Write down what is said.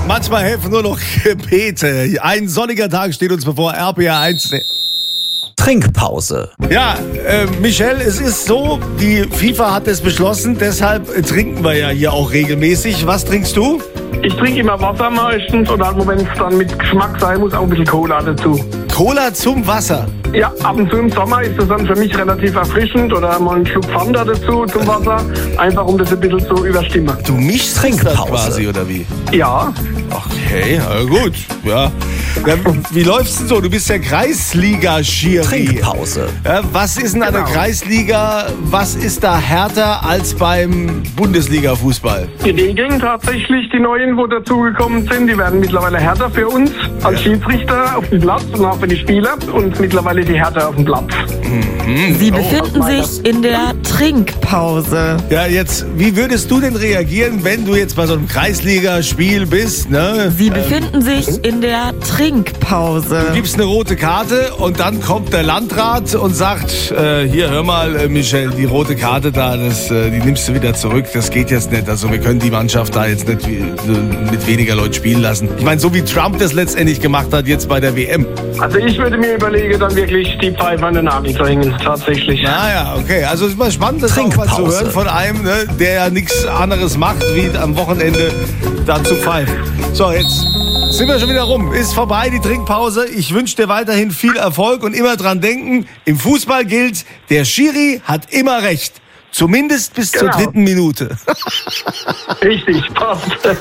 Manchmal helfen nur noch Gebete. Ein sonniger Tag steht uns bevor. RPA 1. Trinkpause. Ja, Michelle, es ist so, die FIFA hat es beschlossen, deshalb trinken wir ja hier auch regelmäßig. Was trinkst du? Ich trinke immer Wasser meistens und halt, wenn es dann mit Geschmack sein muss, auch ein bisschen Cola dazu. Cola zum Wasser. Ja, ab und zu im Sommer ist das dann für mich relativ erfrischend oder mal einen Schluck Fanta dazu zum Wasser, einfach um das ein bisschen zu überstimmen. Du mischst das quasi, oder wie? Ja. Okay, na gut. Ja. Wie läuft's denn so? Du bist ja Kreisliga-Schiri. Trinkpause. Ja, was ist in einer Kreisliga, was ist da härter als beim Bundesliga-Fußball? Die Regeln tatsächlich, die neuen, wo dazugekommen sind, die werden mittlerweile härter für uns als Schiedsrichter auf dem Platz und auch für die Spieler und mittlerweile die Härte auf dem Platz. Sie befinden sich in der Trinkpause. Ja, jetzt, wie würdest du denn reagieren, wenn du jetzt bei so einem Kreisligaspiel bist, ne? Sie befinden sich in der Trinkpause. Du gibst eine rote Karte und dann kommt der Landrat und sagt, hier, hör mal, Michel, die rote Karte da, die nimmst du wieder zurück, das geht jetzt nicht. Also wir können die Mannschaft da jetzt nicht mit weniger Leuten spielen lassen. Ich meine, so wie Trump das letztendlich gemacht hat jetzt bei der WM. Also ich würde mir überlegen, dann wirklich die Pfeife an den Nagel zu hängen, tatsächlich. Naja, okay. Also es ist mal spannend, das auch mal zu hören von einem, ne, der ja nichts anderes macht, wie am Wochenende da zu pfeifen. So, jetzt sind wir schon wieder rum. Ist vorbei, die Trinkpause. Ich wünsche dir weiterhin viel Erfolg und immer dran denken, im Fußball gilt, der Schiri hat immer recht. Zumindest bis zur 3. Minute. Richtig, passt.